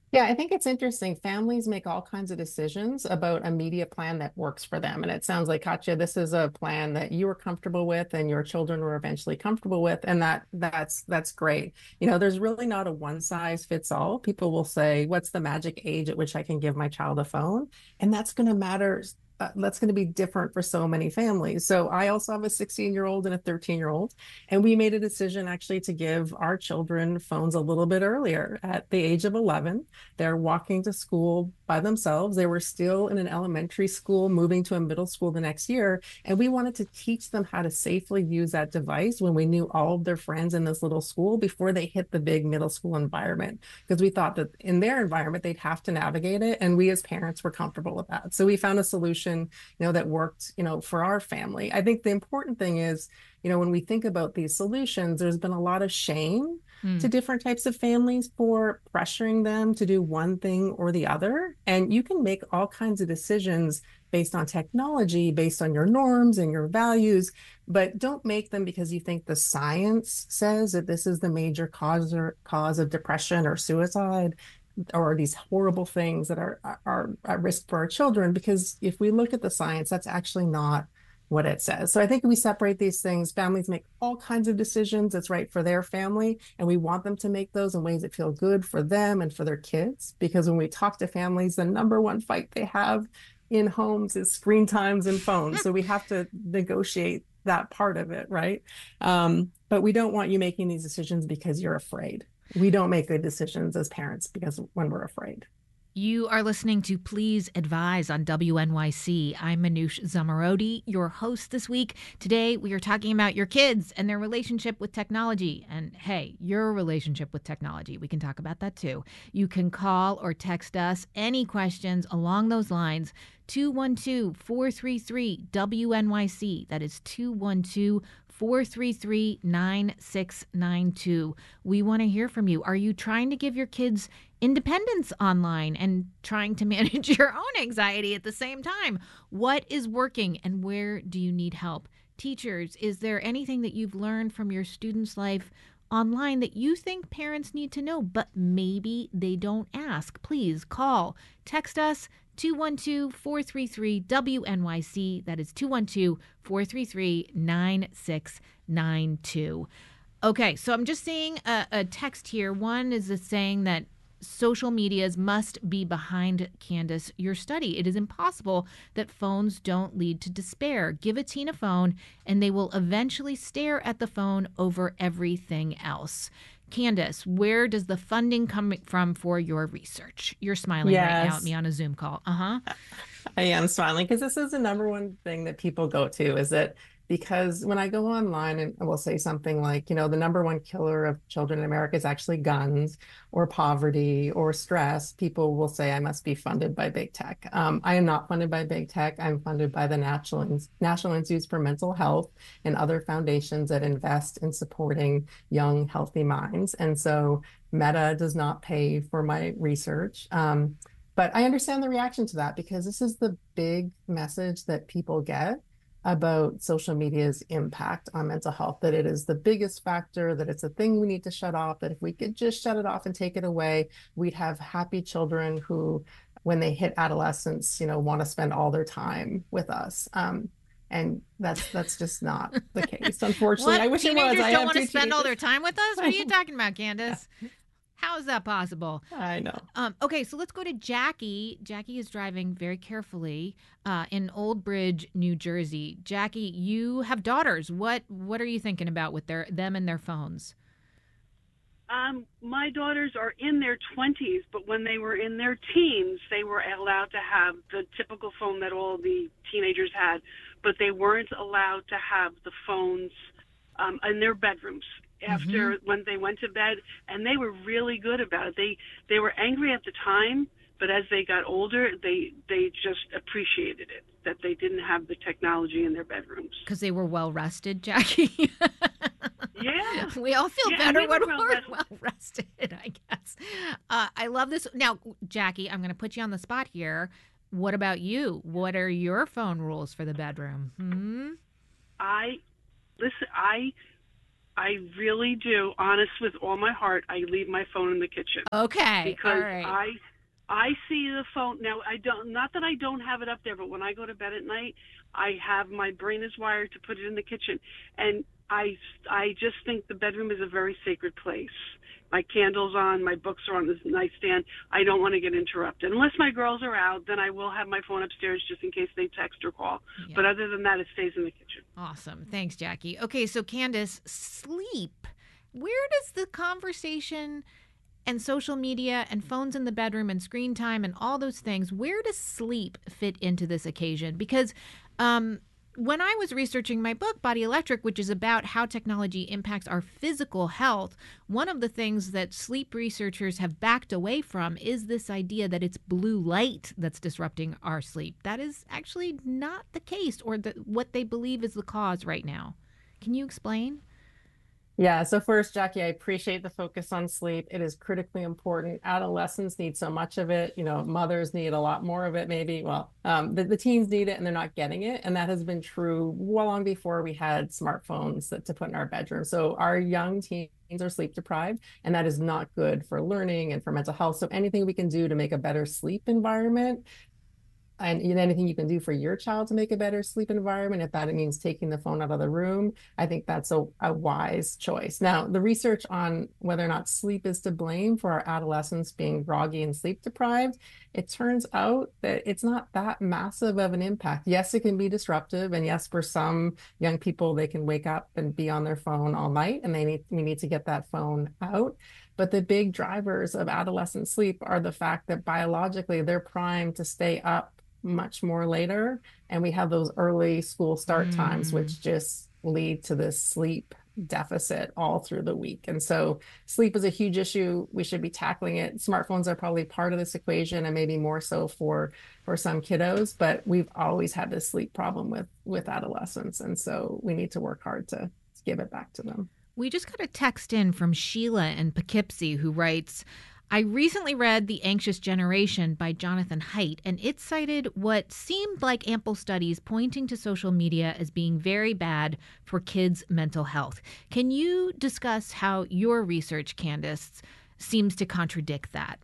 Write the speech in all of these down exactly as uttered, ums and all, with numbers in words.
Yeah, I think it's interesting. Families make all kinds of decisions about a media plan that works for them. And it sounds like, Katya, this is a plan that you were comfortable with and your children were eventually comfortable with. And that that's that's great. You know, there's really not a one size fits all. People will say, what's the magic age at which I can give my child a phone? And that's going to matter. Uh, that's going to be different for so many families. So I also have a sixteen year old and a thirteen year old. And we made a decision actually to give our children phones a little bit earlier at the age of eleven. They're walking to school by themselves. They were still in an elementary school, moving to a middle school the next year. And we wanted to teach them how to safely use that device when we knew all of their friends in this little school before they hit the big middle school environment. Because we thought that in their environment, they'd have to navigate it. And we as parents were comfortable with that. So we found a solution, you know, that worked, you know, for our family. I think the important thing is, you know, when we think about these solutions, there's been a lot of shame to Mm. different types of families for pressuring them to do one thing or the other. And you can make all kinds of decisions based on technology, based on your norms and your values, but don't make them because you think the science says that this is the major cause or cause of depression or suicide or these horrible things that are are at risk for our children. Because if we look at the science, that's actually not what it says. So I think we separate these things. Families make all kinds of decisions that's right for their family, and we want them to make those in ways that feel good for them and for their kids. Because when we talk to families, the number one fight they have in homes is screen times and phones. So we have to negotiate that part of it, right? Um, but we don't want you making these decisions because you're afraid. We don't make good decisions as parents because when we're afraid. You are listening to Please Advise on W N Y C. I'm Manoush Zamarodi, your host this week. Today, we are talking about your kids and their relationship with technology. And hey, your relationship with technology. We can talk about that too. You can call or text us any questions along those lines. two one two, four three three, W N Y C. That is two one two, four three three, nine six nine two. We want to hear from you. Are you trying to give your kids independence online and trying to manage your own anxiety at the same time? What is working and where do you need help? Teachers, is there anything that you've learned from your students' life online that you think parents need to know, but maybe they don't ask? Please call, text us two one two, four three three, W N Y C. That is two one two, four three three, nine six nine two. Okay, so I'm just seeing a, a text here. One is saying that social medias must be behind, Candace, your study. It is impossible that phones don't lead to despair. Give a teen a phone and they will eventually stare at the phone over everything else. Candace, where does the funding come from for your research? You're smiling right now at me Yes, on a Zoom call. Uh-huh. I am smiling because this is the number one thing that people go to is that because when I go online and I will say something like, you know, the number one killer of children in America is actually guns or poverty or stress, people will say I must be funded by big tech. Um, I am not funded by big tech. I'm funded by the National, National Institutes for Mental Health and other foundations that invest in supporting young, healthy minds. And so Meta does not pay for my research. Um, but I understand the reaction to that because this is the big message that people get about social media's impact on mental health, that it is the biggest factor, that it's a thing we need to shut off, that if we could just shut it off and take it away, we'd have happy children who, when they hit adolescence, you know, want to spend all their time with us. Um, and that's that's just not the case, unfortunately. What? I wish it was. Teenagers I don't have want to two spend all teenagers. their time with us? What are you I, talking about, Candace? How is that possible? I know. Um, okay, so let's go to Jackie. Jackie is driving very carefully uh, in Old Bridge, New Jersey. Jackie, you have daughters. What what are you thinking about with their them and their phones? Um, my daughters are in their twenties, but when they were in their teens, they were allowed to have the typical phone that all the teenagers had, but they weren't allowed to have the phones um, in their bedrooms Mm-hmm. after when they went to bed, and they were really good about it. They they were angry at the time, but as they got older, they they just appreciated it that they didn't have the technology in their bedrooms. Because they were well rested, Jackie. Yeah, We all feel yeah, and better they when were well we're rested. well rested, I guess. Uh, I love this. Now, Jackie, I'm going to put you on the spot here. What about you? What are your phone rules for the bedroom? Hmm? I listen. I I really do. Honest with all my heart, I leave my phone in the kitchen. Okay. Because All right. I I see the phone now. I don't, not that I don't have it up there, but when I go to bed at night, I have, my brain is wired to put it in the kitchen, and I I just think the bedroom is a very sacred place. My candles on, my books are on this nightstand. I don't want to get interrupted. Unless my girls are out, then I will have my phone upstairs just in case they text or call. Yeah. But other than that, it stays in the kitchen. Awesome. Thanks, Jackie. Okay, so Candace, sleep. Where does the conversation and social media and phones in the bedroom and screen time and all those things, where does sleep fit into this occasion? Because um, when I was researching my book, Body Electric, which is about how technology impacts our physical health, one of the things that sleep researchers have backed away from is this idea that it's blue light that's disrupting our sleep. That is actually not the case, or the, what they believe is the cause right now. Can you explain? Yeah, so first, Jackie, I appreciate the focus on sleep. It is critically important. Adolescents need so much of it. You know, mothers need a lot more of it, maybe. Well, um, the, the teens need it and they're not getting it. And that has been true well long before we had smartphones that, to put in our bedroom. So our young teens are sleep deprived, and that is not good for learning and for mental health. So anything we can do to make a better sleep environment, and anything you can do for your child to make a better sleep environment, if that means taking the phone out of the room, I think that's a, a wise choice. Now, the research on whether or not sleep is to blame for our adolescents being groggy and sleep deprived, it turns out that it's not that massive of an impact. Yes, it can be disruptive. And yes, for some young people, they can wake up and be on their phone all night, and they need, we need to get that phone out. But the big drivers of adolescent sleep are the fact that biologically they're primed to stay up much more later, and we have those early school start mm. times, which just lead to this sleep deficit all through the week. And so sleep is a huge issue. We should be tackling it. Smartphones are probably part of this equation, and maybe more so for for some kiddos, but we've always had this sleep problem with with adolescents, and so we need to work hard to give it back to them. We just got a text in from Sheila in Poughkeepsie, who writes, I recently read The Anxious Generation by Jonathan Haidt, and it cited what seemed like ample studies pointing to social media as being very bad for kids' mental health. Can you discuss how your research, Candace, seems to contradict that?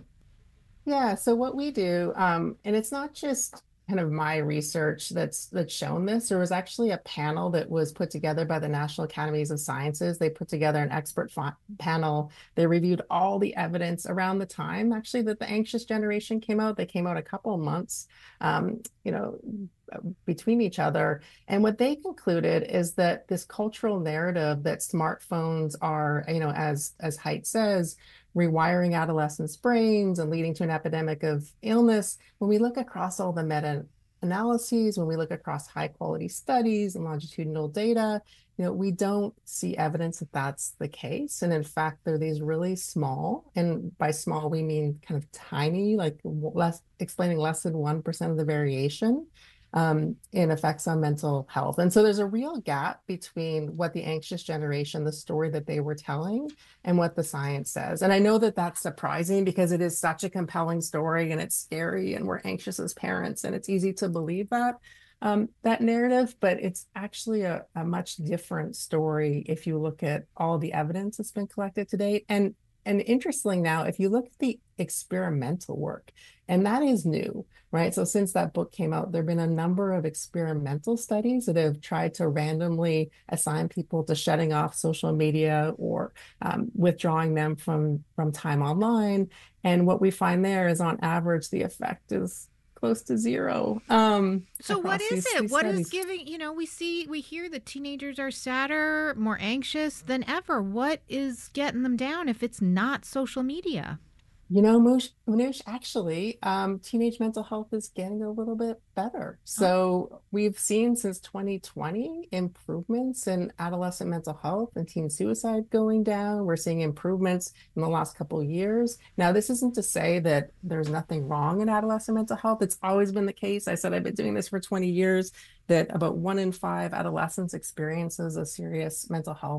Yeah, so what we do, um, and it's not just kind of my research that's that's shown this. There was actually a panel that was put together by the National Academies of Sciences. They put together an expert panel. They reviewed all the evidence around the time, actually, that the Anxious Generation came out. They came out a couple of months, um, you know, between each other. And what they concluded is that this cultural narrative that smartphones are, you know, as as Haidt says, rewiring adolescents' brains and leading to an epidemic of illness. When we look across all the meta-analyses, when we look across high-quality studies and longitudinal data, you know, we don't see evidence that that's the case. And in fact, they're these really small, and by small, we mean kind of tiny, like less, explaining less than one percent of the variation um, in effects on mental health. And so there's a real gap between what the anxious generation, the story that they were telling, and what the science says. And I know that that's surprising because it is such a compelling story, and it's scary, and we're anxious as parents, and it's easy to believe that um, that narrative, but it's actually a, a much different story if you look at all the evidence that's been collected to date. And And interestingly now, if you look at the experimental work, and that is new, right? So since that book came out, there have been a number of experimental studies that have tried to randomly assign people to shutting off social media or um, withdrawing them from, from time online. And what we find there is on average, the effect is close to zero. Um, so what is these, it? these what studies. is giving, you know, we see, we hear that teenagers are sadder, more anxious than ever. What is getting them down if it's not social media? You know, Manoush, actually, um, teenage mental health is getting a little bit better. So oh. we've seen since twenty twenty improvements in adolescent mental health and teen suicide going down. We're seeing improvements in the last couple of years. Now, this isn't to say that there's nothing wrong in adolescent mental health. It's always been the case. I said I've been doing this for twenty years, that about one in five adolescents experiences a serious mental health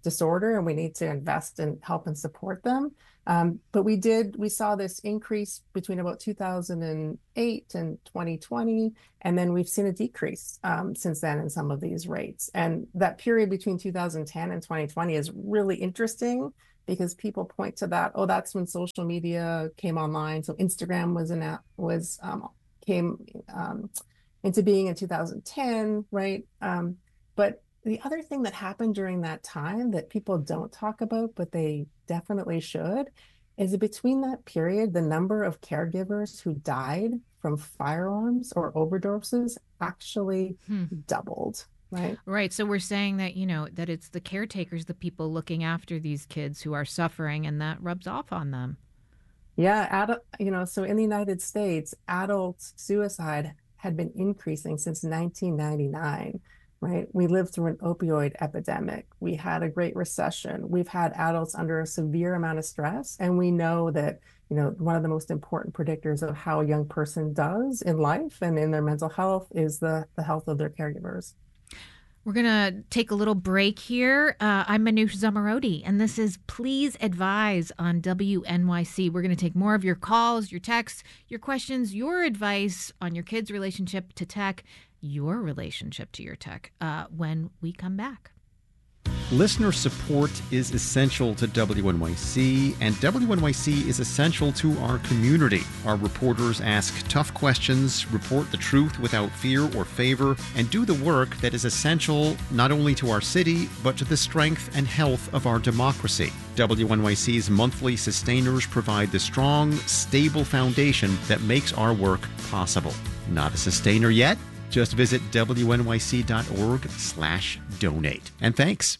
disorder, and we need to invest and help and support them. Um, but we did, we saw this increase between about two thousand eight and twenty twenty, and then we've seen a decrease um, since then in some of these rates. And that period between two thousand ten and twenty twenty is really interesting because people point to that, oh, that's when social media came online. So Instagram was an app, was um, came um, into being in two thousand ten, right? Um, but the other thing that happened during that time that people don't talk about, but they definitely should, is that between that period, the number of caregivers who died from firearms or overdoses actually hmm. doubled. Right. Right. So we're saying that, you know, that it's the caretakers, the people looking after these kids who are suffering, and that rubs off on them. Yeah. Adult, you know, so in the United States, adult suicide had been increasing since nineteen ninety-nine. Right. We lived through an opioid epidemic. We had a Great Recession. We've had adults under a severe amount of stress. And we know that, you know, one of the most important predictors of how a young person does in life and in their mental health is the, the health of their caregivers. We're going to take a little break here. Uh, I'm Manoush Zomorodi, and this is Please Advise on W N Y C. We're going to take more of your calls, your texts, your questions, your advice on your kids' relationship to tech, your relationship to your tech, uh, when we come back. Listener support is essential to W N Y C, and W N Y C is essential to our community. Our reporters ask tough questions, report the truth without fear or favor, and do the work that is essential not only to our city, but to the strength and health of our democracy. W N Y C's monthly sustainers provide the strong, stable foundation that makes our work possible. Not a sustainer yet? Just visit W N Y C dot org slash donate. And thanks.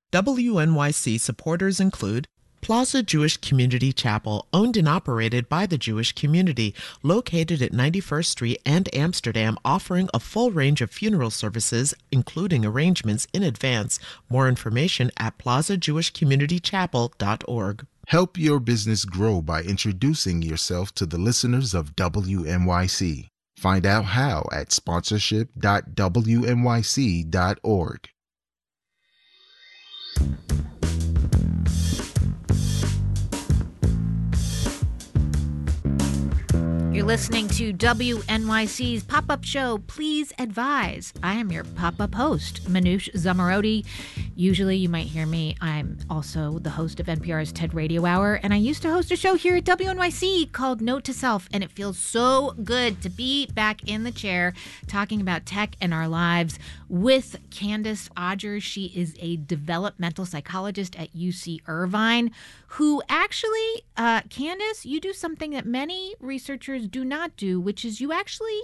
W N Y C supporters include Plaza Jewish Community Chapel, owned and operated by the Jewish community, located at ninety-first Street and Amsterdam, offering a full range of funeral services, including arrangements in advance. More information at plaza jewish community chapel dot org. Help your business grow by introducing yourself to the listeners of W N Y C. Find out how at sponsorship dot W N Y C dot org. You're listening to W N Y C's pop-up show, Please Advise. I am your pop-up host, Manoush Zomorodi. Usually you might hear me. I'm also the host of N P R's TED Radio Hour, and I used to host a show here at W N Y C called Note to Self, and it feels so good to be back in the chair talking about tech and our lives with Candace Odgers. She is a developmental psychologist at U C Irvine, who actually, uh, Candace, you do something that many researchers do not do, which is you actually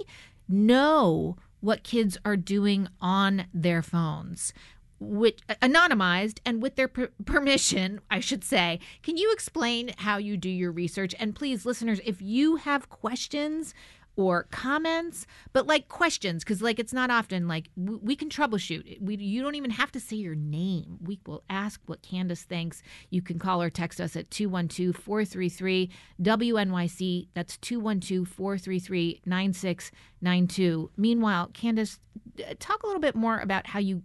know what kids are doing on their phones, which anonymized and with their per- permission, I should say. Can you explain how you do your research? And please, listeners, if you have questions or comments, but like questions, because like it's not often like w- we can troubleshoot. We you don't even have to say your name. We will ask what Candace thinks. You can call or text us at two one two, four three three, W N Y C. That's two one two, four three three, nine six nine two. Meanwhile, Candace, talk a little bit more about how you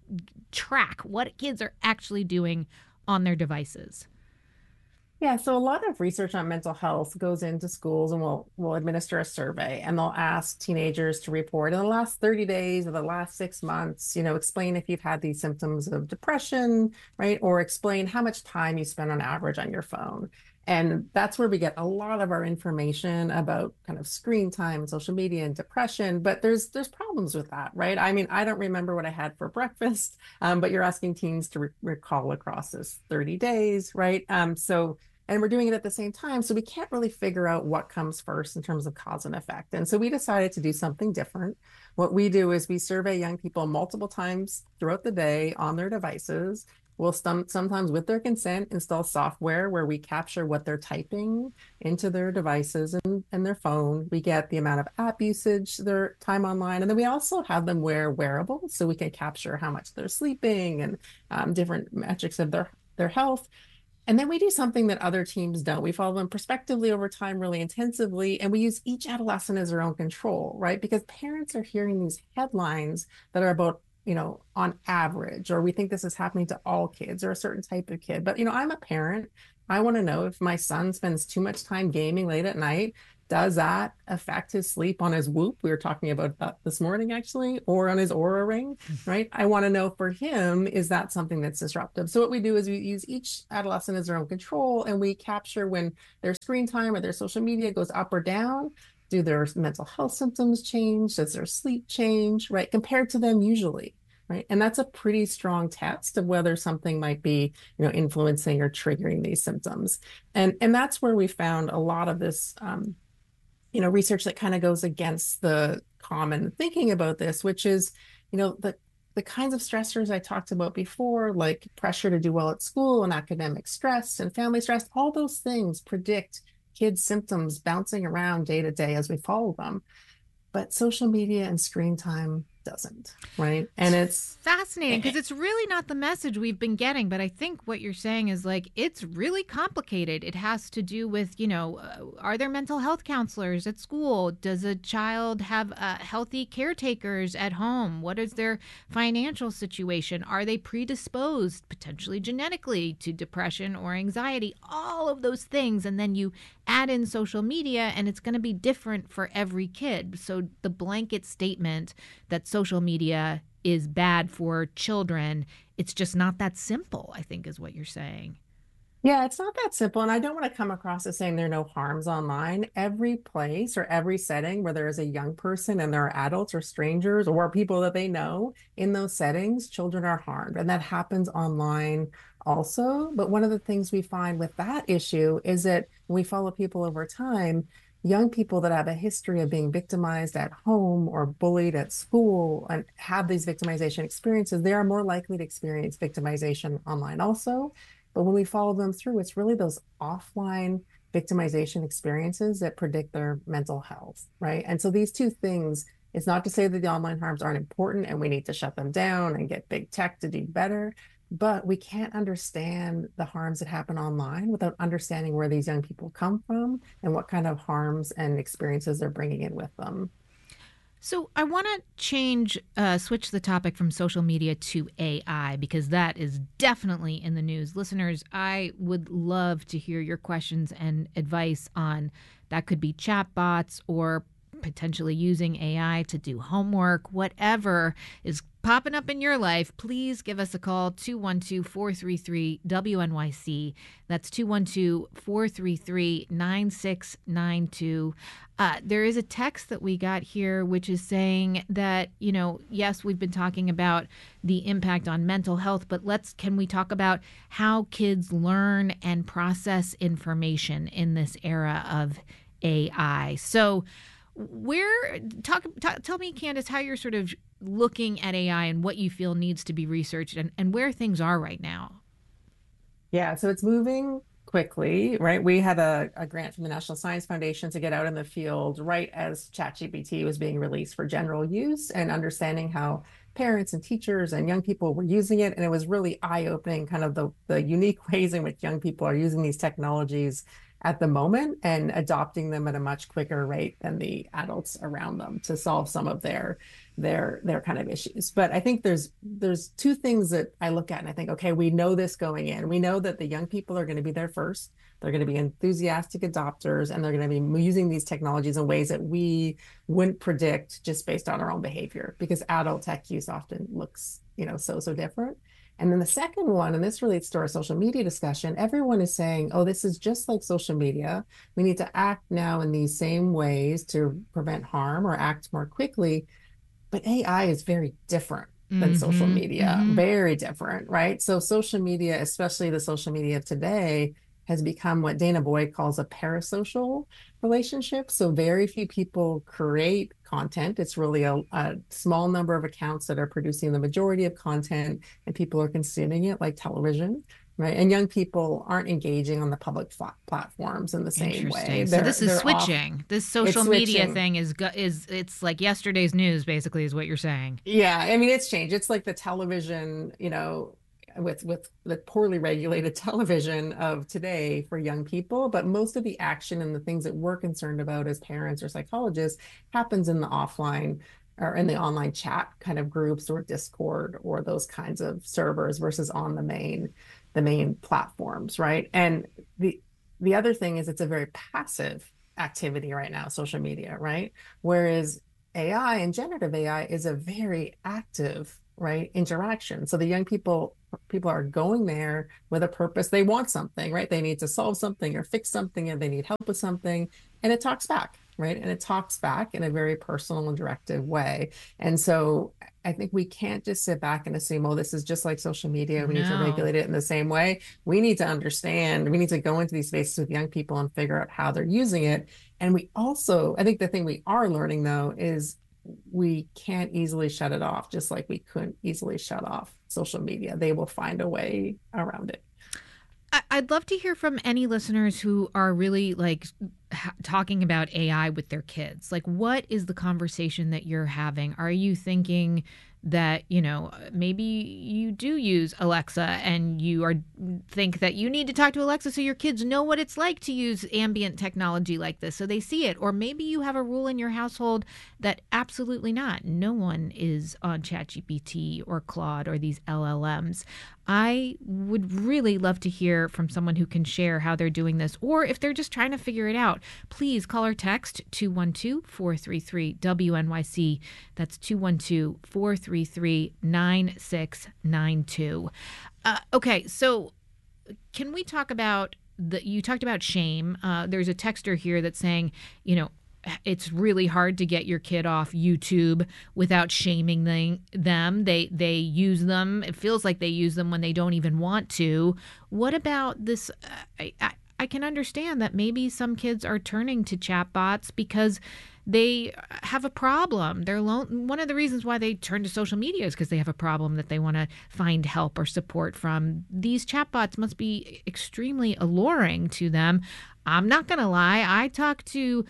track what kids are actually doing on their devices. Yeah, so a lot of research on mental health goes into schools, and we'll we'll administer a survey, and they'll ask teenagers to report in the last thirty days or the last six months, you know, explain if you've had these symptoms of depression, right? Or explain how much time you spend on average on your phone. And that's where we get a lot of our information about kind of screen time and social media and depression. But there's there's problems with that, right? I mean, I don't remember what I had for breakfast, um, but you're asking teens to re- recall across this thirty days, right? Um, so, and we're doing it at the same time. So we can't really figure out what comes first in terms of cause and effect. And so we decided to do something different. What we do is we survey young people multiple times throughout the day on their devices. We'll st- sometimes, with their consent, install software where we capture what they're typing into their devices and, and their phone. We get the amount of app usage, their time online, and then we also have them wear wearables so we can capture how much they're sleeping and um, different metrics of their, their health. And then we do something that other teams don't. We follow them prospectively over time really intensively, and we use each adolescent as their own control, right? Because parents are hearing these headlines that are about you know, on average, or we think this is happening to all kids or a certain type of kid. But, you know, I'm a parent. I want to know if my son spends too much time gaming late at night, does that affect his sleep on his Whoop? We were talking about that this morning, actually, or on his Oura Ring, right? I want to know for him, is that something that's disruptive? So what we do is we use each adolescent as their own control, and we capture when their screen time or their social media goes up or down. Do their mental health symptoms change? Does their sleep change, right? Compared to them usually, right? And that's a pretty strong test of whether something might be, you know, influencing or triggering these symptoms. And, and that's where we found a lot of this, um, you know, research that kind of goes against the common thinking about this, which is, you know, the the kinds of stressors I talked about before, like pressure to do well at school and academic stress and family stress, all those things predict kids' symptoms bouncing around day to day as we follow them. But social media and screen time doesn't, right? And it's fascinating because it's really not the message we've been getting. But I think what you're saying is like, it's really complicated. It has to do with, you know, uh, are there mental health counselors at school? Does a child have uh, healthy caretakers at home? What is their financial situation? Are they predisposed potentially genetically to depression or anxiety? All of those things. And then you add in social media and it's going to be different for every kid. So the blanket statement that social media is bad for children, it's just not that simple, I think is what you're saying. Yeah, it's not that simple. And I don't want to come across as saying there are no harms online. Every place or every setting where there is a young person and there are adults or strangers or people that they know in those settings, children are harmed. And that happens online also. But one of the things we find with that issue is that when we follow people over time, young people that have a history of being victimized at home or bullied at school and have these victimization experiences, they are more likely to experience victimization online also. But when we follow them through, it's really those offline victimization experiences that predict their mental health, right? And so these two things, it's not to say that the online harms aren't important and we need to shut them down and get big tech to do better, but we can't understand the harms that happen online without understanding where these young people come from and what kind of harms and experiences they're bringing in with them. So I want to change, uh, switch the topic from social media to A I, because that is definitely in the news. Listeners, I would love to hear your questions and advice on that. Could be chatbots or potentially using A I to do homework, whatever is popping up in your life. Please give us a call, two one two, four three three, W N Y C. That's two one two, four three three, nine six nine two. Uh, there is a text that we got here which is saying that, you know, yes, we've been talking about the impact on mental health, but let's, can we talk about how kids learn and process information in this era of A I? So where, talk, talk, tell me, Candace, how you're sort of looking at A I and what you feel needs to be researched and, and where things are right now. Yeah, so it's moving quickly, right? We had a, a grant from the National Science Foundation to get out in the field right as ChatGPT was being released for general use and understanding how parents and teachers and young people were using it. And it was really eye-opening, kind of the, the unique ways in which young people are using these technologies at the moment and adopting them at a much quicker rate than the adults around them to solve some of their their their kind of issues. But I think there's there's two things that I look at and I think, okay, we know this going in. We know that the young people are going to be there first. They're going to be enthusiastic adopters, and they're going to be using these technologies in ways that we wouldn't predict just based on our own behavior, because adult tech use often looks, you know, so, so different. And then the second one, and this relates to our social media discussion, everyone is saying, oh, this is just like social media. We need to act now in these same ways to prevent harm or act more quickly. But A I is very different than mm-hmm, social media, mm-hmm. very different, right? So social media, especially the social media of today, has become what Dana Boyd calls a parasocial relationship. So very few people create content. It's really a, a small number of accounts that are producing the majority of content, and people are consuming it like television, right? And young people aren't engaging on the public flat platforms in the same way. So this is switching. Off, this social media switching. thing is is it's like yesterday's news, basically, is what you're saying. Yeah, I mean, it's changed. It's like the television, you know, with with the poorly regulated television of today for young people. But most of the action and the things that we're concerned about as parents or psychologists happens in the offline or in the online chat kind of groups or Discord or those kinds of servers versus on the main the main platforms, right? And the the other thing is it's a very passive activity right now, social media, right? Whereas A I and generative A I is a very active, right, interaction. So the young people people are going there with a purpose. They want something, right? They need to solve something or fix something, and they need help with something, and it talks back, right? And it talks back in a very personal and directive way. And so I think we can't just sit back and assume, oh, this is just like social media. We no. need to regulate it in the same way. We need to understand, we need to go into these spaces with young people and figure out how they're using it. And we also, I think the thing we are learning though, is we can't easily shut it off, just like we couldn't easily shut off social media. They will find a way around it. I'd love to hear from any listeners who are really like ha- talking about A I with their kids. Like, what is the conversation that you're having? Are you thinking that, you know, maybe you do use Alexa and you are think that you need to talk to Alexa so your kids know what it's like to use ambient technology like this, so they see it? Or maybe you have a rule in your household that absolutely not. No one is on ChatGPT or Claude or these L L Ms. I would really love to hear from someone who can share how they're doing this, or if they're just trying to figure it out. Please call or text two one two, four three three, W N Y C. That's two one two, four three three, nine six nine two. Uh, okay, so can we talk about the, you talked about shame. Uh, there's a texter here that's saying, you know, it's really hard to get your kid off YouTube without shaming the, them. They they use them. It feels like they use them when they don't even want to. What about this? Uh, I, I, I can understand that maybe some kids are turning to chatbots because they have a problem. They're lone. One of the reasons why they turn to social media is because they have a problem that they want to find help or support from. These chatbots must be extremely alluring to them. I'm not going to lie. I talk to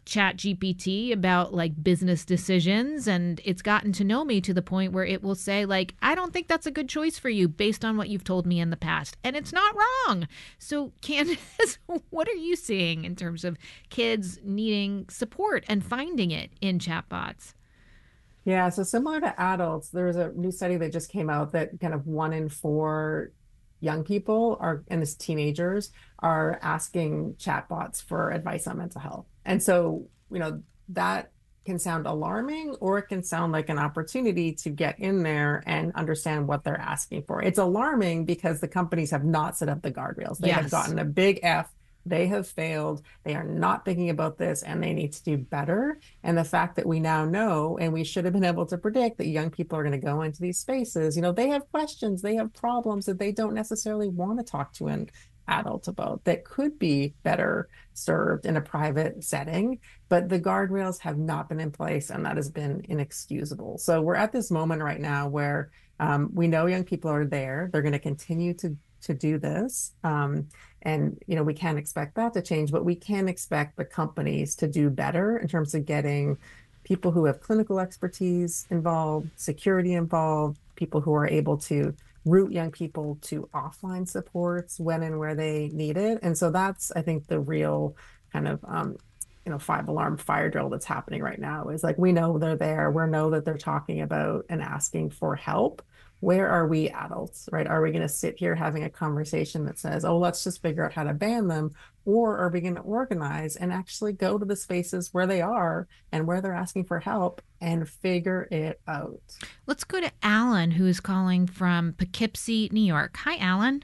ChatGPT about like business decisions, and it's gotten to know me to the point where it will say like, I don't think that's a good choice for you based on what you've told me in the past, and it's not wrong. So Candace, what are you seeing in terms of kids needing support and finding it in chatbots? Yeah, so similar to adults, there's a new study that just came out that kind of one in four young people are, and as teenagers, are asking chatbots for advice on mental health. And so, you know, that can sound alarming, or it can sound like an opportunity to get in there and understand what they're asking for. It's alarming because the companies have not set up the guardrails. They yes. have gotten a big F. They have failed. They are not thinking about this, and they need to do better. And the fact that we now know, and we should have been able to predict, that young people are going to go into these spaces, you know, they have questions, they have problems that they don't necessarily want to talk to an adult about, that could be better served in a private setting. But the guardrails have not been in place, and that has been inexcusable. So we're at this moment right now where um, we know young people are there. They're going to continue to to do this. Um, and, you know, we can't expect that to change, but we can expect the companies to do better in terms of getting people who have clinical expertise involved, security involved, people who are able to route young people to offline supports when and where they need it. And so that's, I think, the real kind of, um, you know, five alarm fire drill that's happening right now is like, we know they're there. We know that they're talking about and asking for help. Where are we adults, right? Are we going to sit here having a conversation that says, oh, let's just figure out how to ban them? Or are we going to organize and actually go to the spaces where they are and where they're asking for help and figure it out? Let's go to Alan, who is calling from Poughkeepsie, New York. Hi, Alan.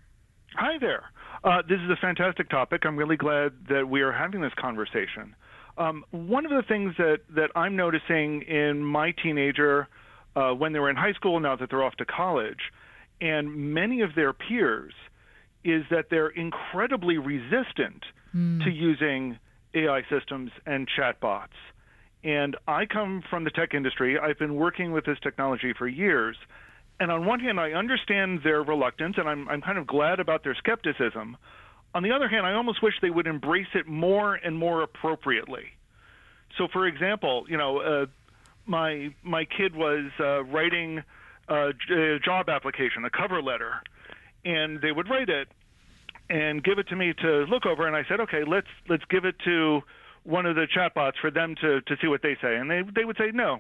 Hi there. Uh, this is a fantastic topic. I'm really glad that we are having this conversation. Um, one of the things that, that I'm noticing in my teenager Uh, when they were in high school, now that they're off to college, and many of their peers, is that they're incredibly resistant mm. to using A I systems and chatbots. And I come from the tech industry. I've been working with this technology for years. And on one hand, I understand their reluctance, and I'm, I'm kind of glad about their skepticism. On the other hand, I almost wish they would embrace it more and more appropriately. So, for example, you know, uh, My my kid was uh, writing a, a job application, a cover letter, and they would write it and give it to me to look over. And I said, okay, let's let's give it to one of the chatbots for them to, to see what they say. And they they would say, no,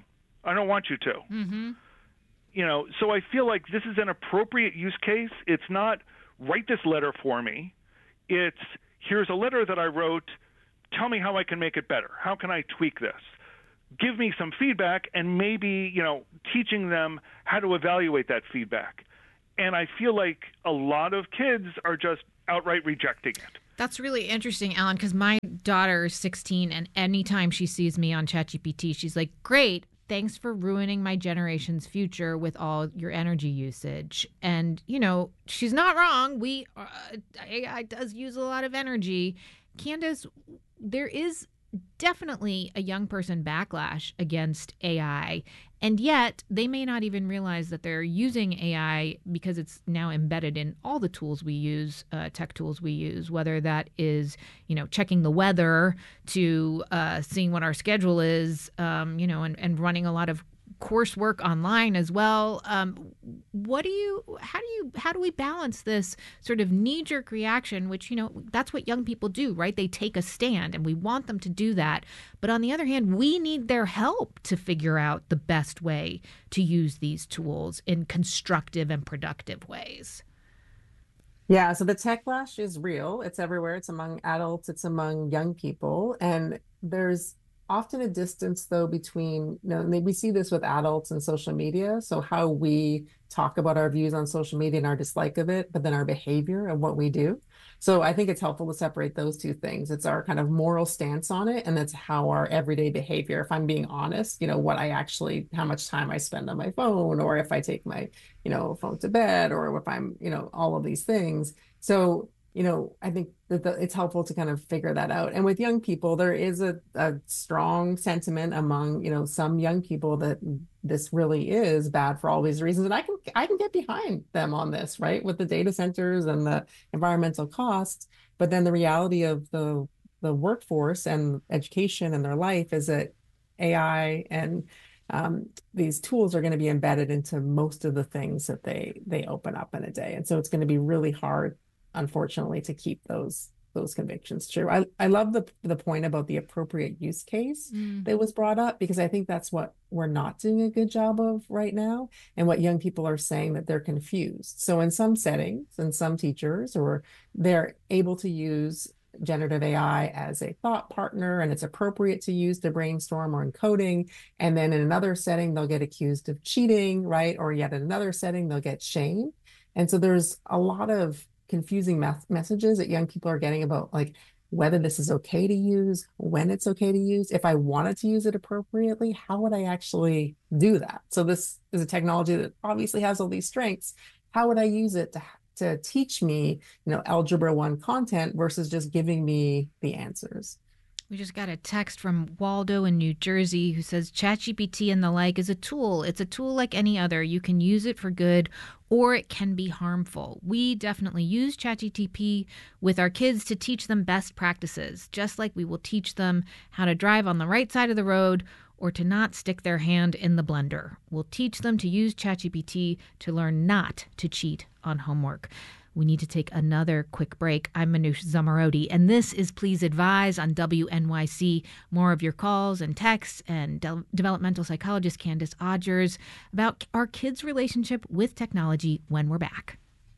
I don't want you to. Mm-hmm. You know, so I feel like this is an appropriate use case. It's not write this letter for me. It's here's a letter that I wrote. Tell me how I can make it better. How can I tweak this? Give me some feedback, and maybe, you know, teaching them how to evaluate that feedback. And I feel like a lot of kids are just outright rejecting it. That's really interesting, Alan, because my daughter is sixteen, and anytime she sees me on ChatGPT, she's like, great, thanks for ruining my generation's future with all your energy usage. And, you know, she's not wrong. We uh, A I does use a lot of energy. Candace, there is definitely a young person backlash against A I, and yet they may not even realize that they're using A I because it's now embedded in all the tools we use, uh, tech tools we use, whether that is, you know, checking the weather to uh, seeing what our schedule is, um, you know, and, and running a lot of coursework online as well. Um, what do you, how do you, how do we balance this sort of knee-jerk reaction, which, you know, that's what young people do, right? They take a stand, and we want them to do that. But on the other hand, we need their help to figure out the best way to use these tools in constructive and productive ways. Yeah, so the tech lash is real. It's everywhere. It's among adults. It's among young people. And there's often a distance, though, between, you know, we see this with adults and social media. So how we talk about our views on social media and our dislike of it, but then our behavior and what we do. So I think it's helpful to separate those two things. It's our kind of moral stance on it, and that's how our everyday behavior, if I'm being honest, you know, what I actually, how much time I spend on my phone, or if I take my, you know, phone to bed, or if I'm, you know, all of these things. So, you know, I think that the, it's helpful to kind of figure that out. And with young people, there is a, a strong sentiment among, you know, some young people that this really is bad for all these reasons. And I can I can get behind them on this, right? With the data centers and the environmental costs. But then the reality of the the workforce and education and their life is that A I and um, these tools are going to be embedded into most of the things that they they open up in a day. And so it's going to be really hard, unfortunately, to keep those those convictions true. I, I love the the point about the appropriate use case mm. that was brought up, because I think that's what we're not doing a good job of right now, and what young people are saying, that they're confused. So in some settings, and some teachers, or they're able to use generative A I as a thought partner, and it's appropriate to use to brainstorm or in coding. And then in another setting, they'll get accused of cheating, right? Or yet in another setting, they'll get shamed. And so there's a lot of confusing me- messages that young people are getting about, like, whether this is okay to use, when it's okay to use. If I wanted to use it appropriately, how would I actually do that? So this is a technology that obviously has all these strengths. How would I use it to to teach me, you know, Algebra one content versus just giving me the answers? We just got a text from Waldo in New Jersey who says ChatGPT and the like is a tool. It's a tool like any other. You can use it for good, or it can be harmful. We definitely use ChatGPT with our kids to teach them best practices, just like we will teach them how to drive on the right side of the road or to not stick their hand in the blender. We'll teach them to use ChatGPT to learn not to cheat on homework. We need to take another quick break. I'm Manoush Zomorodi, and this is Please Advise on W N Y C. More of your calls and texts, and de- developmental psychologist Candace Odgers about our kids' relationship with technology when we're back.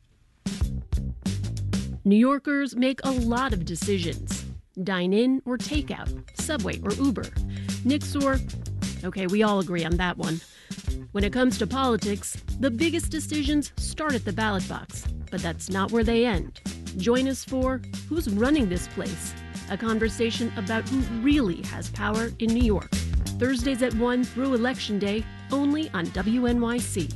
New Yorkers make a lot of decisions. Dine in or take out, Subway or Uber, Nix or... Okay, we all agree on that one. When it comes to politics, the biggest decisions start at the ballot box, but that's not where they end. Join us for Who's Running This Place? A conversation about who really has power in New York. Thursdays at one through Election Day, only on W N Y C.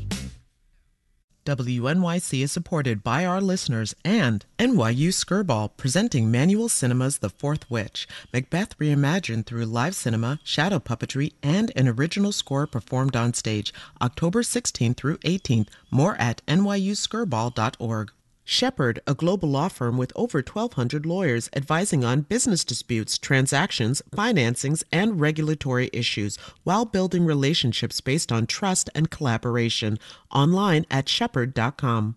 W N Y C is supported by our listeners and N Y U Skirball, presenting Manual Cinema's The Fourth Witch, Macbeth reimagined through live cinema, shadow puppetry, and an original score performed on stage, October sixteenth through eighteenth. More at N Y U skirball dot org. Shepherd, a global law firm with over twelve hundred lawyers advising on business disputes, transactions, financings, and regulatory issues while building relationships based on trust and collaboration. Online at shepherd dot com.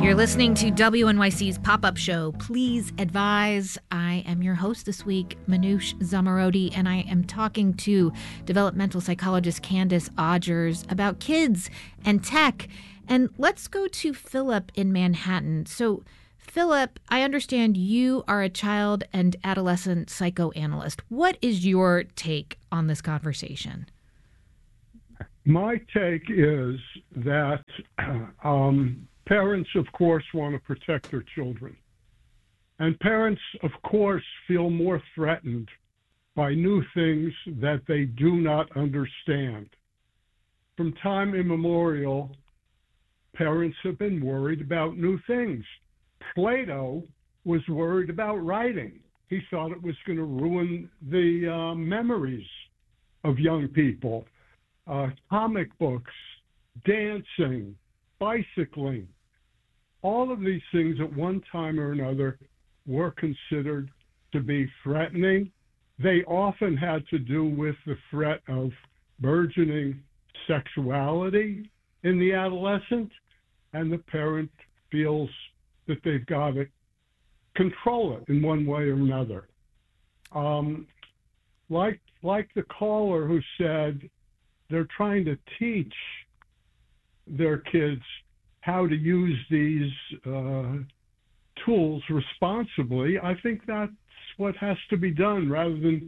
You're listening to W N Y C's pop-up show, Please Advise. I am your host this week, Manoush Zomorodi, and I am talking to developmental psychologist Candace Odgers about kids and tech. And let's go to Philip in Manhattan. So, Philip, I understand you are a child and adolescent psychoanalyst. What is your take on this conversation? My take is that um, parents, of course, want to protect their children. And parents, of course, feel more threatened by new things that they do not understand. From time immemorial, parents have been worried about new things. Plato was worried about writing. He thought it was going to ruin the uh, memories of young people. Uh, comic books, dancing, bicycling, all of these things at one time or another were considered to be threatening. They often had to do with the threat of burgeoning sexuality in the adolescent, and the parent feels that they've got to control it in one way or another. Um, like, like the caller who said, they're trying to teach their kids how to use these uh, tools responsibly. I think that's what has to be done rather than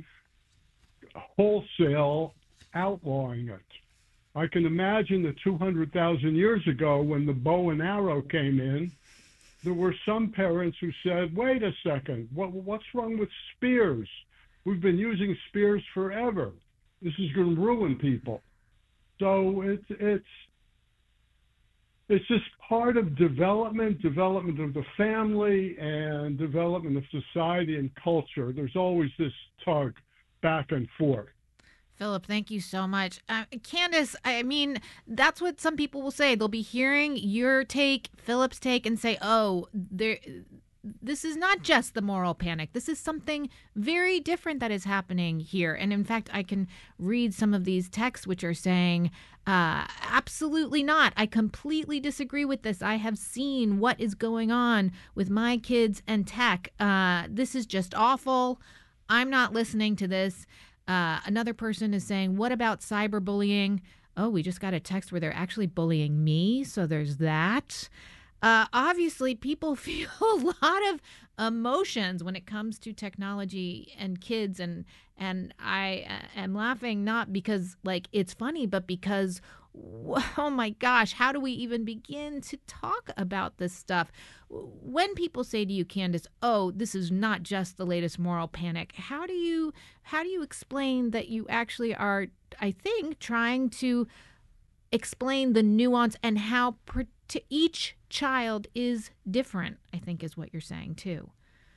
wholesale outlawing it. I can imagine that two hundred thousand years ago when the bow and arrow came in, there were some parents who said, wait a second, what, what's wrong with spears? We've been using spears forever. This is going to ruin people. So it's it's it's just part of development, development of the family, and development of society and culture. There's always this tug back and forth. Philip, thank you so much. Uh, Candace, I mean, that's what some people will say. They'll be hearing your take, Philip's take, and say, oh, there. This is not just the moral panic. This is something very different that is happening here. And in fact, I can read some of these texts which are saying, uh, absolutely not. I completely disagree with this. I have seen what is going on with my kids and tech. Uh, this is just awful. I'm not listening to this. Uh, another person is saying, what about cyberbullying? Oh, we just got a text where they're actually bullying me. So there's that. Uh, obviously, people feel a lot of emotions when it comes to technology and kids. And and I uh, am laughing not because, like, it's funny, but because, oh, my gosh, how do we even begin to talk about this stuff? When people say to you, Candace, oh, this is not just the latest moral panic, how do you how do you explain that you actually are, I think, trying to explain the nuance and how per- to each child is different, I think is what you're saying too.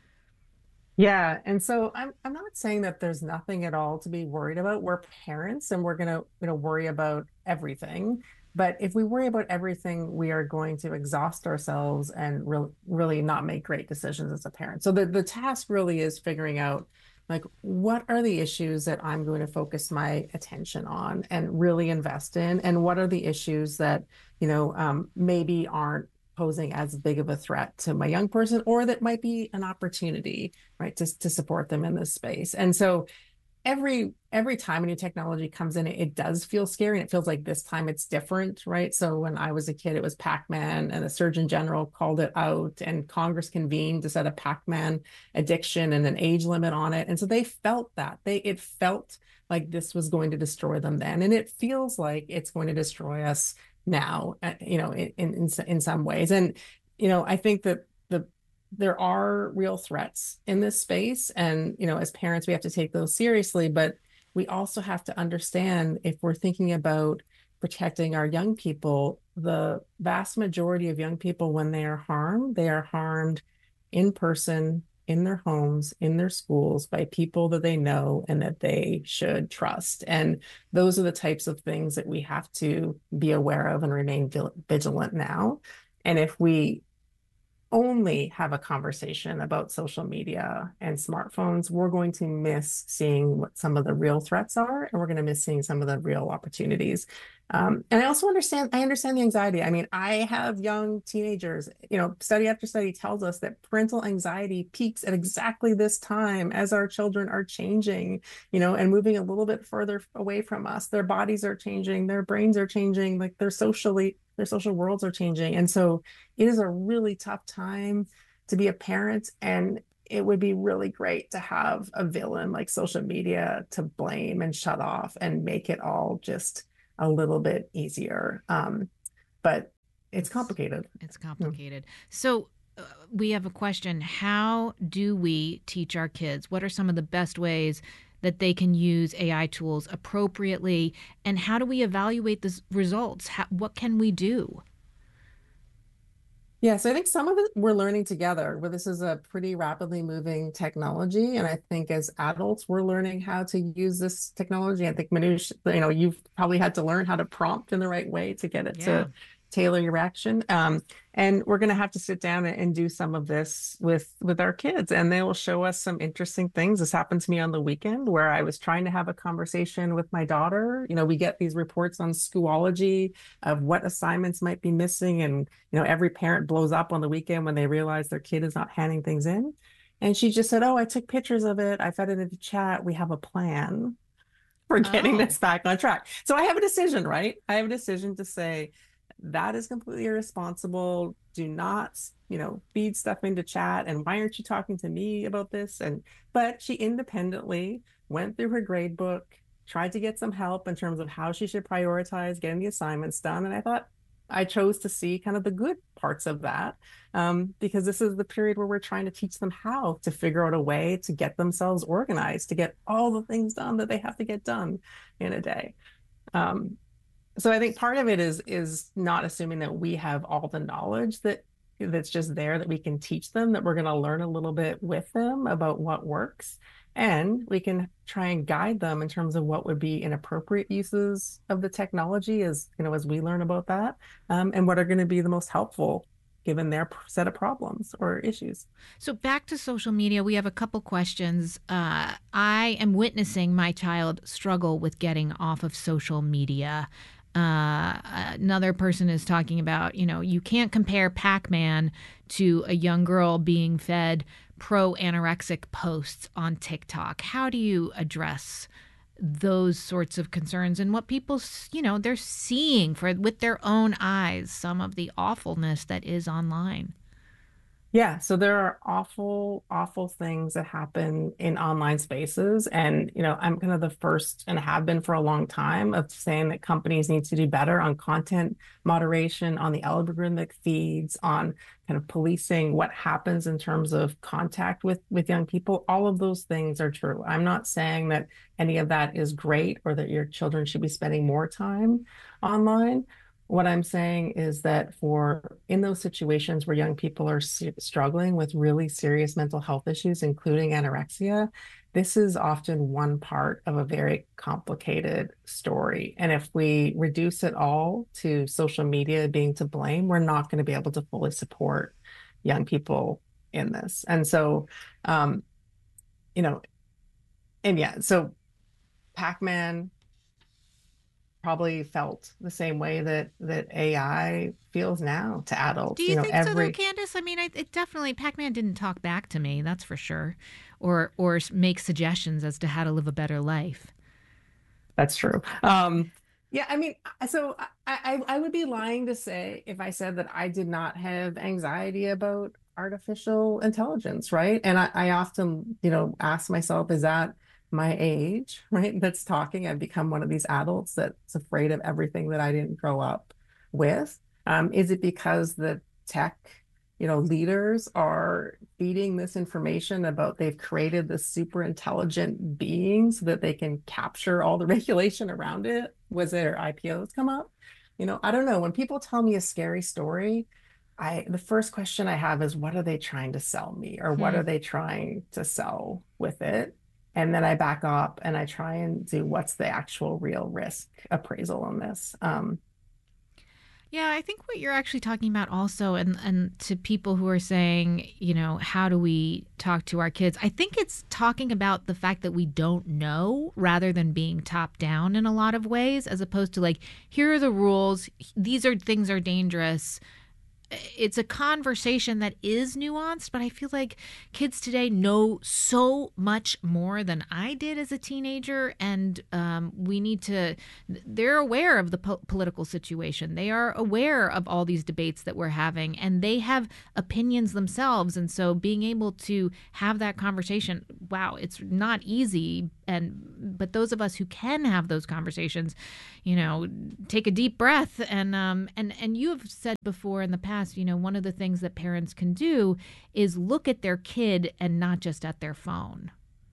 Yeah. And so I'm I'm not saying that there's nothing at all to be worried about. We're parents and we're gonna, you know, worry about everything. But if we worry about everything, we are going to exhaust ourselves and re- really not make great decisions as a parent. So the, the task really is figuring out, like, what are the issues that I'm going to focus my attention on and really invest in? And what are the issues that, you know, um, maybe aren't posing as big of a threat to my young person, or that might be an opportunity, right, to, to support them in this space. And so every every time a new technology comes in, it, it does feel scary. And it feels like this time it's different, right? So when I was a kid, it was Pac-Man, and the Surgeon General called it out, and Congress convened to set a Pac-Man addiction and an age limit on it. And so they felt that. They it felt like this was going to destroy them then. And it feels like it's going to destroy us now, you know, in in, in some ways. And, you know, I think that the there are real threats in this space. And, you know, as parents, we have to take those seriously. But we also have to understand, if we're thinking about protecting our young people, the vast majority of young people, when they are harmed, they are harmed in person, in their homes, in their schools, by people that they know and that they should trust. And those are the types of things that we have to be aware of and remain vigilant now. And if we only have a conversation about social media and smartphones, we're going to miss seeing what some of the real threats are, and we're going to miss seeing some of the real opportunities. Um, and I also understand, I understand the anxiety. I mean, I have young teenagers, you know, study after study tells us that parental anxiety peaks at exactly this time as our children are changing, you know, and moving a little bit further away from us. Their bodies are changing, their brains are changing, like they're socially, their social worlds are changing. And so it is a really tough time to be a parent. And it would be really great to have a villain like social media to blame and shut off and make it all just a little bit easier. Um, but it's complicated. It's complicated. Mm. So uh, we have a question. How do we teach our kids? What are some of the best ways that they can use A I tools appropriately? And how do we evaluate the results? How, what can we do? Yeah, so I think some of it we're learning together, where this is a pretty rapidly moving technology. And I think as adults, we're learning how to use this technology. I think, Manoush, you know, you've probably had to learn how to prompt in the right way to get it yeah. to tailor your action. Um, and we're going to have to sit down and, and do some of this with, with our kids, and they will show us some interesting things. This happened to me on the weekend where I was trying to have a conversation with my daughter. You know, we get these reports on Schoology of what assignments might be missing. And, you know, every parent blows up on the weekend when they realize their kid is not handing things in. And she just said, oh, I took pictures of it. I fed it into chat. We have a plan for getting oh. this back on track. So I have a decision, right? I have a decision to say, that is completely irresponsible. Do not, you know, feed stuff into chat. And why aren't you talking to me about this? And, but she independently went through her grade book, tried to get some help in terms of how she should prioritize getting the assignments done. And I thought I chose to see kind of the good parts of that, um, because this is the period where we're trying to teach them how to figure out a way to get themselves organized, to get all the things done that they have to get done in a day. Um, So I think part of it is is not assuming that we have all the knowledge that that's just there that we can teach them, that we're going to learn a little bit with them about what works. And we can try and guide them in terms of what would be inappropriate uses of the technology as, you know, as we learn about that, um, and what are going to be the most helpful given their set of problems or issues. So back to social media, we have a couple questions. Uh, I am witnessing my child struggle with getting off of social media. Uh, another person is talking about, you know, you can't compare Pac-Man to a young girl being fed pro-anorexic posts on TikTok. How do you address those sorts of concerns and what people, you know, they're seeing for with their own eyes, some of the awfulness that is online? Yeah, so there are awful, awful things that happen in online spaces. And, you know, I'm kind of the first and have been for a long time of saying that companies need to do better on content moderation, on the algorithmic feeds, on kind of policing what happens in terms of contact with, with young people. All of those things are true. I'm not saying that any of that is great or that your children should be spending more time online. What I'm saying is that for in those situations where young people are struggling with really serious mental health issues, including anorexia, this is often one part of a very complicated story. And if we reduce it all to social media being to blame, we're not going to be able to fully support young people in this. And so, um, you know, and yeah, so Pac-Man probably felt the same way that that A I feels now to adults. Do you, you know, think every... so, though, Candace? I mean, I, it definitely, Pac-Man didn't talk back to me, that's for sure, or or make suggestions as to how to live a better life. That's true. Um, yeah, I mean, so I, I I would be lying to say if I said that I did not have anxiety about artificial intelligence, right? And I, I often, you know, ask myself, is that my age, right, that's talking? I've become one of these adults that's afraid of everything that I didn't grow up with. Um, is it because the tech, you know, leaders are feeding this information about they've created this super intelligent being so that they can capture all the regulation around it? Was their I P Os come up? You know, I don't know. When people tell me a scary story, I the first question I have is, what are they trying to sell me, or what hmm. are they trying to sell with it? And then I back up and I try and do what's the actual real risk appraisal on this. Um, Yeah, I think what you're actually talking about also, and, and to people who are saying, you know, how do we talk to our kids? I think it's talking about the fact that we don't know rather than being top down in a lot of ways, as opposed to like, here are the rules. These are things are dangerous. It's a conversation that is nuanced, but I feel like kids today know so much more than I did as a teenager. And um, we need to, they're aware of the po- political situation. They are aware of all these debates that we're having, and they have opinions themselves. And so being able to have that conversation, wow, it's not easy. And, but those of us who can have those conversations, you know, take a deep breath. And, um, and, and you have said before in the past, you know, one of the things that parents can do is look at their kid and not just at their phone.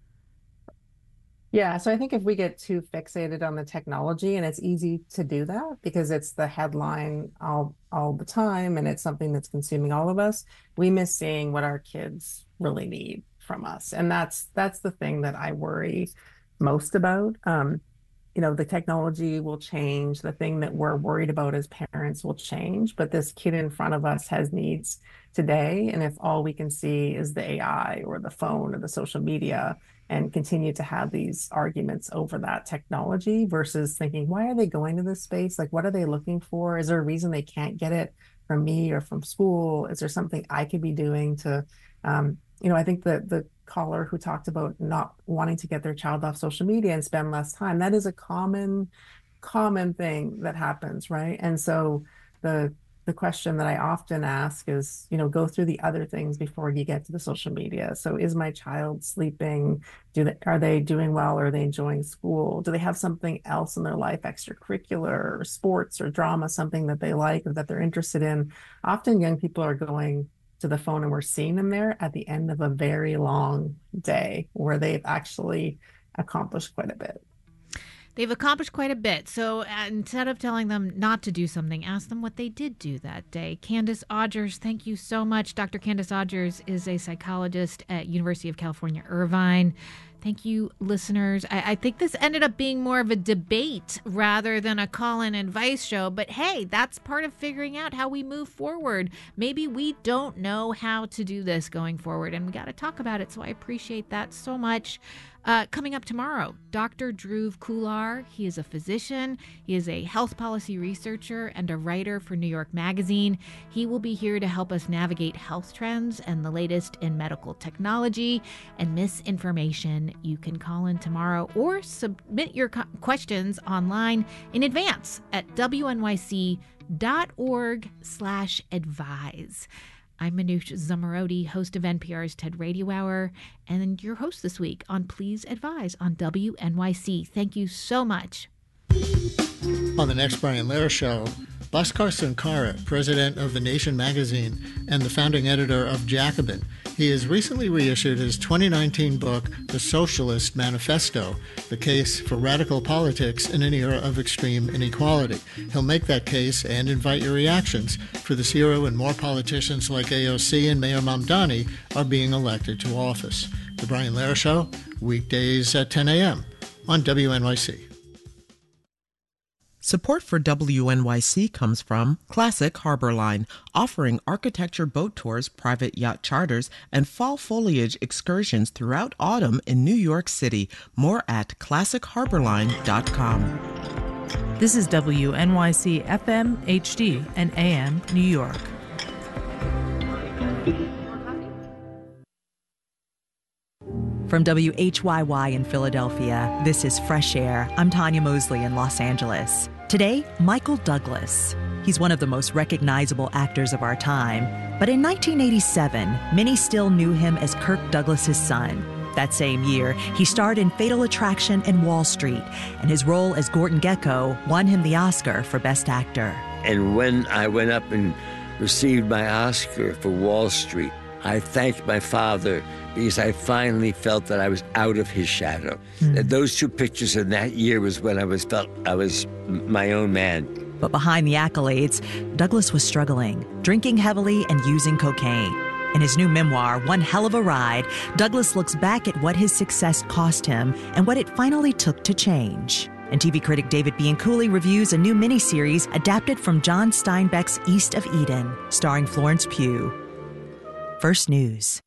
Yeah, so I think if we get too fixated on the technology, and it's easy to do that because it's the headline all all the time and it's something that's consuming all of us, we miss seeing what our kids really need from us. And that's that's the thing that I worry most about. Um, you know, the technology will change. The thing that we're worried about as parents will change, but this kid in front of us has needs today. And if all we can see is the A I or the phone or the social media and continue to have these arguments over that technology versus thinking, why are they going to this space? Like, what are they looking for? Is there a reason they can't get it from me or from school? Is there something I could be doing to, um, you know, I think that the caller who talked about not wanting to get their child off social media and spend less time, that is a common, common thing that happens, right? And so the the question that I often ask is, you know, go through the other things before you get to the social media. So is my child sleeping? Do they, are they doing well? Are they enjoying school? Do they have something else in their life, extracurricular or sports or drama, something that they like or that they're interested in? Often young people are going to the phone and we're seeing them there at the end of a very long day where they've actually accomplished quite a bit. They've accomplished quite a bit. So uh, instead of telling them not to do something, ask them what they did do that day. Candace Odgers, thank you so much. Doctor Candace Odgers is a psychologist at University of California, Irvine. Thank you, listeners. I, I think this ended up being more of a debate rather than a call-in advice show. But hey, that's part of figuring out how we move forward. Maybe we don't know how to do this going forward, and we got to talk about it. So I appreciate that so much. Uh, coming up tomorrow, Doctor Dhruv Kular. He is a physician. He is a health policy researcher and a writer for New York Magazine. He will be here to help us navigate health trends and the latest in medical technology and misinformation. You can call in tomorrow or submit your co- questions online in advance at W N Y C dot org slash advise. I'm Manoush Zomorodi, host of N P R's TED Radio Hour, and your host this week on Please Advise on W N Y C. Thank you so much. On the next Brian Lehrer Show, Bhaskar Sunkara, president of The Nation magazine and the founding editor of Jacobin. He has recently reissued his twenty nineteen book, The Socialist Manifesto, the case for radical politics in an era of extreme inequality. He'll make that case and invite your reactions, for this era when more politicians like A O C and Mayor Mamdani are being elected to office. The Brian Lehrer Show, weekdays at ten a.m. on W N Y C. Support for W N Y C comes from Classic Harbor Line, offering architecture boat tours, private yacht charters, and fall foliage excursions throughout autumn in New York City. More at classic harbor line dot com. This is W N Y C F M, H D, and A M New York. From W H Y Y in Philadelphia, this is Fresh Air. I'm Tanya Mosley in Los Angeles. Today, Michael Douglas. He's one of the most recognizable actors of our time. But in nineteen eighty-seven, many still knew him as Kirk Douglas's son. That same year, he starred in Fatal Attraction and Wall Street, and his role as Gordon Gekko won him the Oscar for Best Actor. And when I went up and received my Oscar for Wall Street, I thanked my father because I finally felt that I was out of his shadow. Mm. That those two pictures in that year was when I was felt I was my own man. But behind the accolades, Douglas was struggling, drinking heavily and using cocaine. In his new memoir, One Hell of a Ride, Douglas looks back at what his success cost him and what it finally took to change. And T V critic David Bianculli reviews a new miniseries adapted from John Steinbeck's East of Eden, starring Florence Pugh. First News.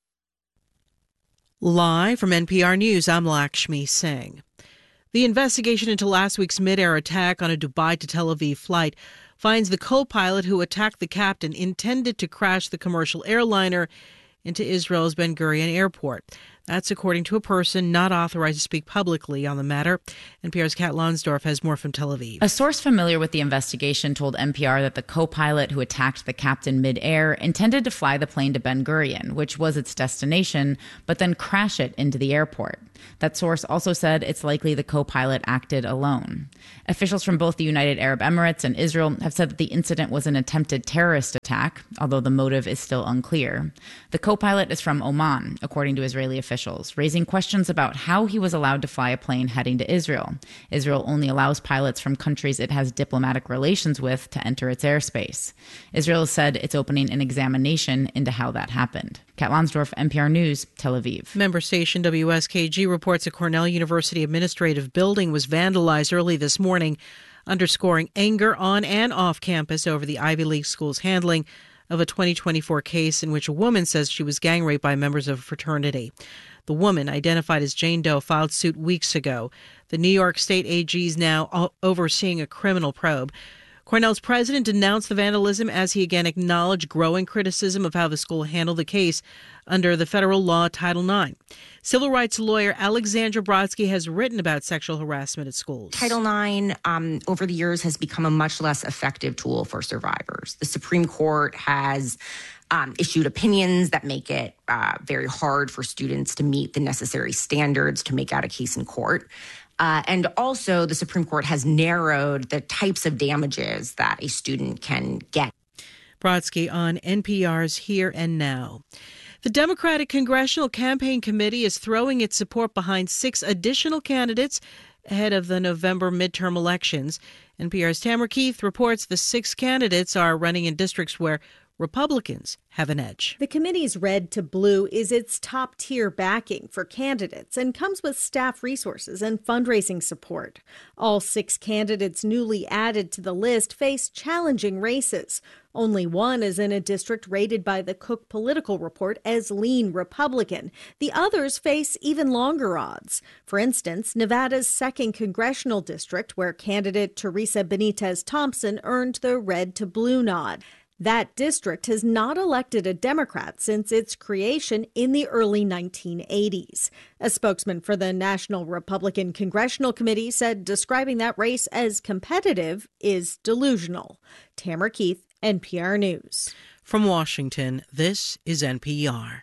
Live from N P R News, I'm Lakshmi Singh. The investigation into last week's mid-air attack on a Dubai to Tel Aviv flight finds the co-pilot who attacked the captain intended to crash the commercial airliner into Israel's Ben Gurion Airport. That's according to a person not authorized to speak publicly on the matter. N P R's Kat Lonsdorf has more from Tel Aviv. A source familiar with the investigation told N P R that the co-pilot who attacked the captain mid-air intended to fly the plane to Ben Gurion, which was its destination, but then crash it into the airport. That source also said it's likely the co-pilot acted alone. Officials from both the United Arab Emirates and Israel have said that the incident was an attempted terrorist attack, although the motive is still unclear. The co-pilot is from Oman, according to Israeli officials, raising questions about how he was allowed to fly a plane heading to Israel. Israel only allows pilots from countries it has diplomatic relations with to enter its airspace. Israel said it's opening an examination into how that happened. Kat Lonsdorf, N P R News, Tel Aviv. Member station W S K G reports a Cornell University administrative building was vandalized early this morning, underscoring anger on and off campus over the Ivy League school's handling of a twenty twenty-four case in which a woman says she was gang raped by members of a fraternity. The woman, identified as Jane Doe, filed suit weeks ago. The New York State A G is now overseeing a criminal probe. Cornell's president denounced the vandalism as he again acknowledged growing criticism of how the school handled the case under the federal law Title nine. Civil rights lawyer Alexandra Brodsky has written about sexual harassment at schools. Title nine, um, over the years, has become a much less effective tool for survivors. The Supreme Court has um, issued opinions that make it uh, very hard for students to meet the necessary standards to make out a case in court. Uh, and also, the Supreme Court has narrowed the types of damages that a student can get. Brodsky on N P R's Here and Now. The Democratic Congressional Campaign Committee is throwing its support behind six additional candidates ahead of the November midterm elections. N P R's Tamara Keith reports the six candidates are running in districts where Republicans have an edge. The committee's Red to Blue is its top-tier backing for candidates and comes with staff resources and fundraising support. All six candidates newly added to the list face challenging races. Only one is in a district rated by the Cook Political Report as lean Republican. The others face even longer odds. For instance, Nevada's second congressional district, where candidate Teresa Benitez Thompson earned the Red to Blue nod. That district has not elected a Democrat since its creation in the early nineteen eighties. A spokesman for the National Republican Congressional Committee said describing that race as competitive is delusional. Tamara Keith, N P R News. From Washington, this is N P R.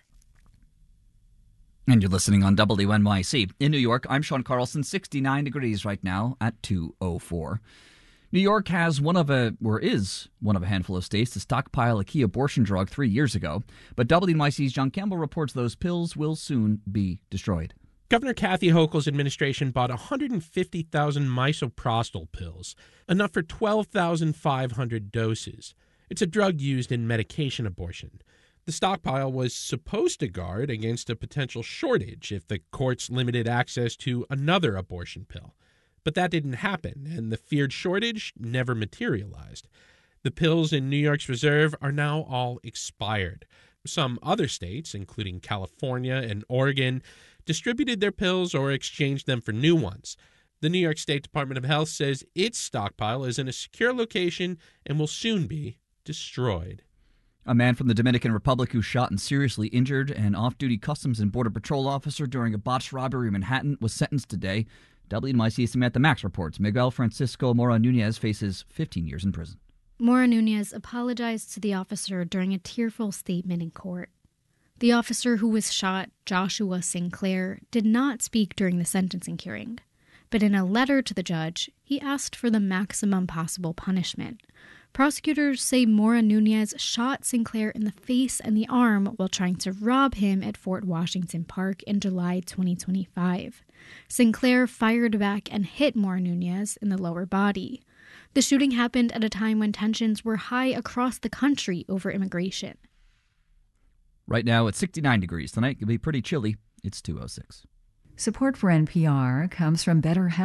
And you're listening on W N Y C. In New York, I'm Sean Carlson, sixty-nine degrees right now at two oh four. New York has one of a, or is one of a handful of states to stockpile a key abortion drug three years ago. But W N Y C's John Campbell reports those pills will soon be destroyed. Governor Kathy Hochul's administration bought one hundred fifty thousand misoprostol pills, enough for twelve thousand five hundred doses. It's a drug used in medication abortion. The stockpile was supposed to guard against a potential shortage if the courts limited access to another abortion pill. But that didn't happen, and the feared shortage never materialized. The pills in New York's reserve are now all expired. Some other states, including California and Oregon, distributed their pills or exchanged them for new ones. The New York State Department of Health says its stockpile is in a secure location and will soon be destroyed. A man from the Dominican Republic who shot and seriously injured an off-duty Customs and Border Patrol officer during a botched robbery in Manhattan was sentenced today. W N Y C's Samantha Max reports Miguel Francisco Mora Nunez faces fifteen years in prison. Mora Nunez apologized to the officer during a tearful statement in court. The officer who was shot, Joshua Sinclair, did not speak during the sentencing hearing, but in a letter to the judge, he asked for the maximum possible punishment. Prosecutors say Mora Nunez shot Sinclair in the face and the arm while trying to rob him at Fort Washington Park in July twenty twenty-five. Sinclair fired back and hit Mora Nunez in the lower body. The shooting happened at a time when tensions were high across the country over immigration. Right now it's sixty-nine degrees. Tonight it'll be pretty chilly. It's two oh six. Support for N P R comes from BetterHelp.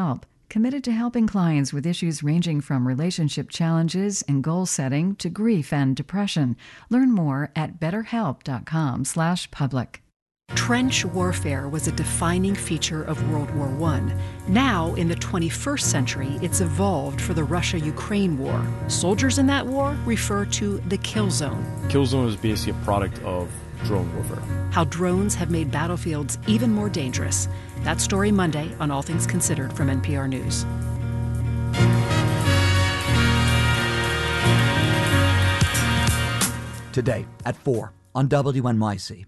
committed to helping clients with issues ranging from relationship challenges and goal setting to grief and depression. Learn more at betterhelp.com slash public. Trench warfare was a defining feature of World War One. Now, in the twenty-first century, it's evolved for the Russia-Ukraine war. Soldiers in that war refer to the kill zone. Kill zone is basically a product of drone warfare. How drones have made battlefields even more dangerous. That story Monday on All Things Considered from N P R News. Today at four on W N Y C.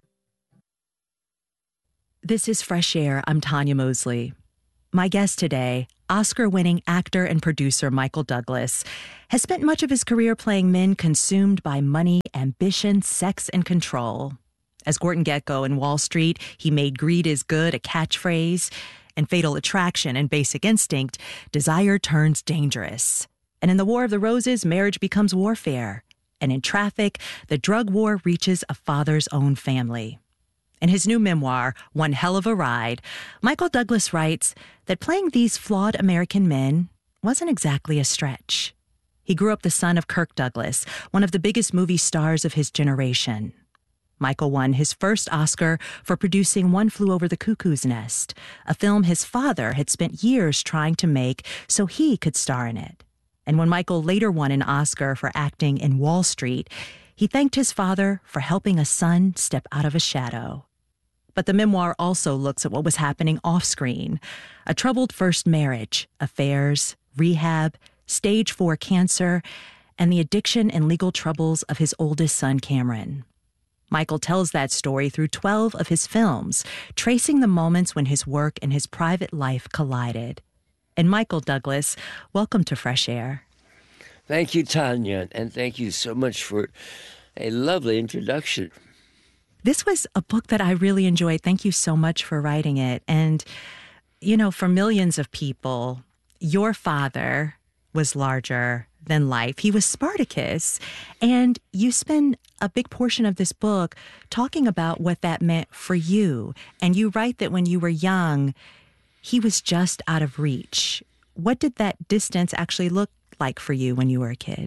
This is Fresh Air. I'm Tanya Mosley. My guest today, Oscar-winning actor and producer Michael Douglas, has spent much of his career playing men consumed by money, ambition, sex, and control. As Gordon Gekko in Wall Street, he made greed is good a catchphrase. In Fatal Attraction and Basic Instinct, desire turns dangerous. And in The War of the Roses, marriage becomes warfare. And in Traffic, the drug war reaches a father's own family. In his new memoir, One Hell of a Ride, Michael Douglas writes that playing these flawed American men wasn't exactly a stretch. He grew up the son of Kirk Douglas, one of the biggest movie stars of his generation. Michael won his first Oscar for producing One Flew Over the Cuckoo's Nest, a film his father had spent years trying to make so he could star in it. And when Michael later won an Oscar for acting in Wall Street, he thanked his father for helping a son step out of a shadow. But the memoir also looks at what was happening off-screen. A troubled first marriage, affairs, rehab, stage four cancer, and the addiction and legal troubles of his oldest son, Cameron. Michael tells that story through twelve of his films, tracing the moments when his work and his private life collided. And Michael Douglas, welcome to Fresh Air. Thank you, Tanya, and thank you so much for a lovely introduction. This was a book that I really enjoyed. Thank you so much for writing it. And, you know, for millions of people, your father was larger than life. He was Spartacus. And you spend a big portion of this book talking about what that meant for you. And you write that when you were young, he was just out of reach. What did that distance actually look like for you when you were a kid?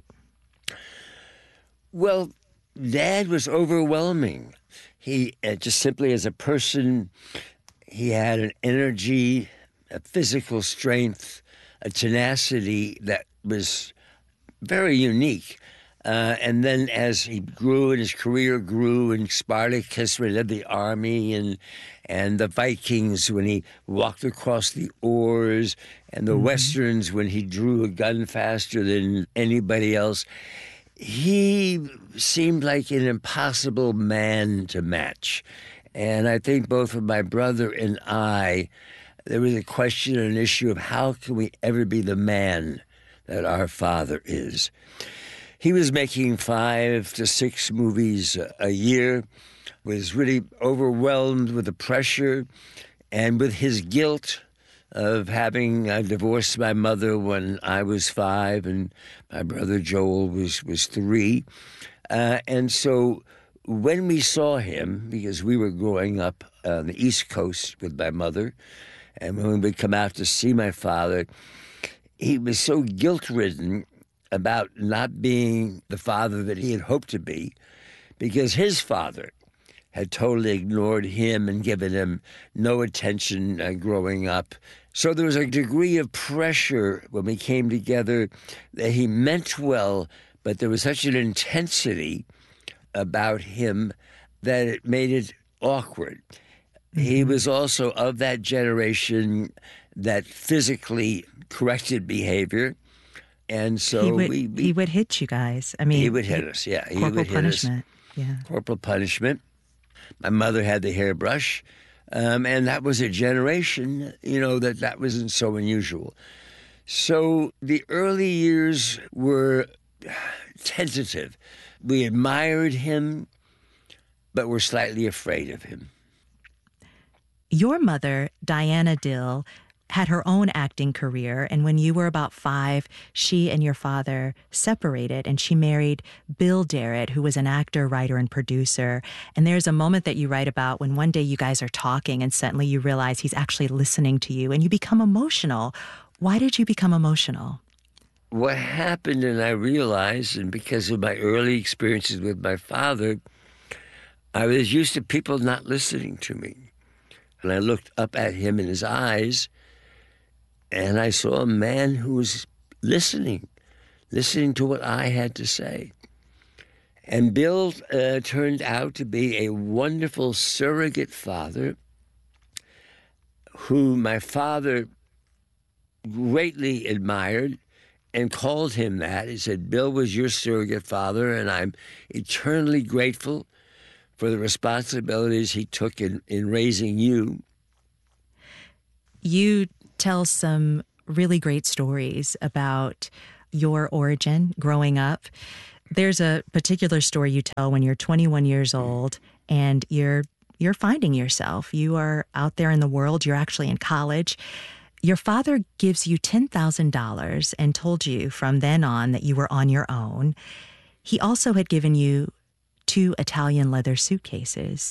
Well, Dad was overwhelming. He, uh, just simply as a person, he had an energy, a physical strength, a tenacity that was very unique. Uh, and then as he grew and his career grew, and Spartacus when he led the army, and and the Vikings when he walked across the oars, and the mm-hmm. Westerns when he drew a gun faster than anybody else, he seemed like an impossible man to match. And I think both of my brother and I, there was a question and an issue of how can we ever be the man that our father is. He was making five to six movies a year, was really overwhelmed with the pressure and with his guilt of having uh, divorced my mother when I was five and my brother Joel was, was three. Uh, and so when we saw him, because we were growing up on the East Coast with my mother, and when we'd come out to see my father, he was so guilt-ridden about not being the father that he had hoped to be, because his father had totally ignored him and given him no attention uh, growing up. So there was a degree of pressure when we came together that he meant well, but there was such an intensity about him that it made it awkward. Mm-hmm. He was also of that generation that physically corrected behavior. And so he would, we, we he would hit you guys. I mean, he would hit us. Yeah, he corporal would hit punishment. us. Yeah, corporal punishment. My mother had the hairbrush, um, and that was a generation, you know, that that wasn't so unusual. So the early years were tentative. We admired him, but were slightly afraid of him. Your mother, Diana Dill, had her own acting career, and when you were about five, she and your father separated, and she married Bill Darrett, who was an actor, writer, and producer. And there's a moment that you write about when one day you guys are talking, and suddenly you realize he's actually listening to you, and you become emotional. Why did you become emotional? What happened, and I realized, and because of my early experiences with my father, I was used to people not listening to me. And I looked up at him in his eyes, and I saw a man who was listening, listening to what I had to say. And Bill uh, turned out to be a wonderful surrogate father who my father greatly admired and called him that. He said, Bill was your surrogate father, and I'm eternally grateful for the responsibilities he took in, in raising you. You tell some really great stories about your origin growing up. There's a particular story you tell when you're twenty-one years old and you're you're finding yourself. You are out there in the world. You're actually in college. Your father gives you ten thousand dollars and told you from then on that you were on your own. He also had given you two Italian leather suitcases.